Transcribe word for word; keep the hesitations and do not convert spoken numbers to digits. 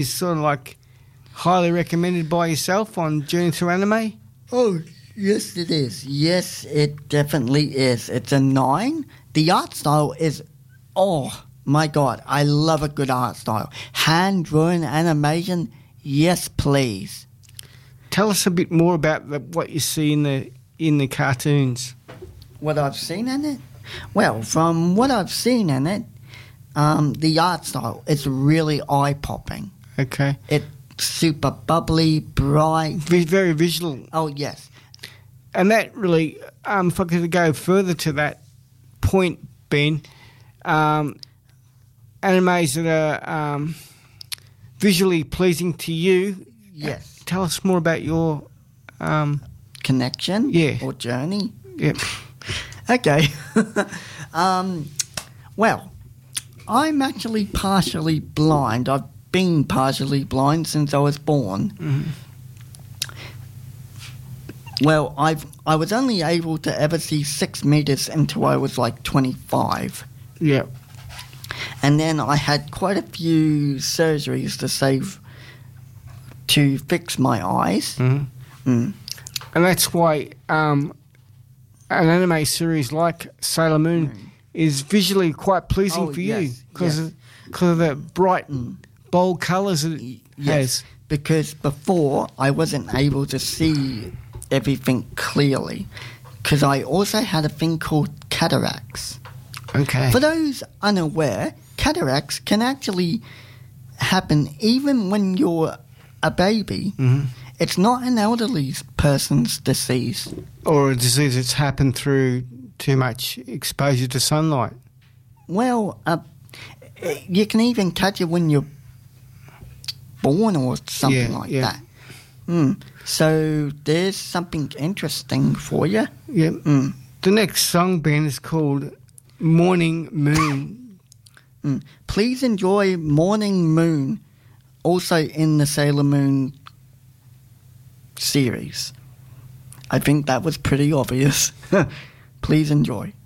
It's sort of like highly recommended by yourself on Journey Through Anime? Oh, yes, it is. Yes, it definitely is. It's a nine. The art style is, oh, my God, I love a good art style. Hand-drawn animation, yes, please. Tell us a bit more about the, what you see in the in the cartoons. What I've seen in it? Well, from what I've seen in it, um, the art style is really eye-popping. Okay. It's super bubbly, bright. V- very visual. Oh, yes. And that really, um, if I could go further to that point, Ben, um, animes that are um, visually pleasing to you. Yes. Tell us more about your um, connection. Yeah. Or journey. Yep. Okay. um, well, I'm actually partially blind. I've been partially blind since I was born. Mm-hmm. Well, I've I was only able to ever see six meters until I was like twenty-five. Yeah. And then I had quite a few surgeries to save to fix my eyes. Mm-hmm. Mm. And that's why um, an anime series like Sailor Moon mm. is visually quite pleasing oh, for yes, you because yes. of, of the bright, mm. bold colours that it yes, has. Because before I wasn't able to see everything clearly because I also had a thing called cataracts. Okay. For those unaware, cataracts can actually happen even when you're a baby. Mm-hmm. It's not an elderly person's disease. Or a disease that's happened through too much exposure to sunlight. Well, uh, you can even catch it when you're born or something yeah, like yeah. that. Mm. So there's something interesting for you. Yeah. Mm. The next song, Ben, is called Morning Moon. Mm. Please enjoy Morning Moon, also in the Sailor Moon series. I think that was pretty obvious. Please enjoy.